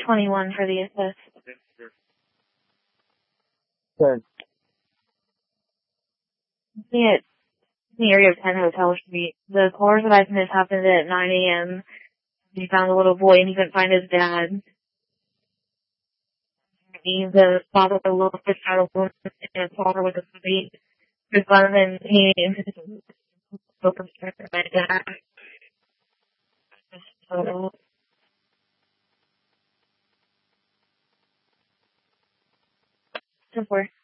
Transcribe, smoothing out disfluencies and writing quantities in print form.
21 for the assist. Good. Yeah, the area of 10 Hotel Street. The cars that I've missed happened at 9 a.m. He found a little boy and he couldn't find his dad. The father looked at a woman and saw her with a baby. His son and he spoke of my dad. So, 10-4.